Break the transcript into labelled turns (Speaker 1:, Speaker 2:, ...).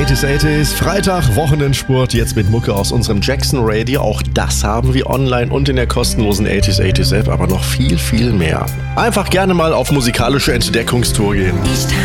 Speaker 1: 80s, 80s. Freitag, Wochenendspurt, jetzt mit Mucke aus unserem Jackson Radio. Auch das haben wir online und in der kostenlosen 80s, 80s App, aber noch viel, viel mehr. Einfach gerne mal auf musikalische Entdeckungstour gehen.